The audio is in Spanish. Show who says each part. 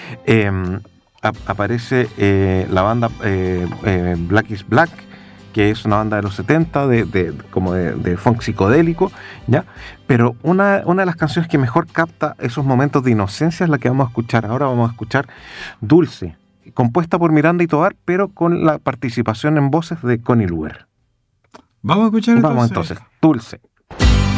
Speaker 1: Aparece la banda Black is Black, que es una banda de los 70 como de funk psicodélico, ¿ya? Pero una de las canciones que mejor capta esos momentos de inocencia es la que vamos a escuchar ahora. Vamos a escuchar Dulce, compuesta por Miranda y Tovar, pero con la participación en voces de Connie Luer.
Speaker 2: Vamos a escuchar
Speaker 1: Vamos
Speaker 2: entonces.
Speaker 1: entonces, Dulce.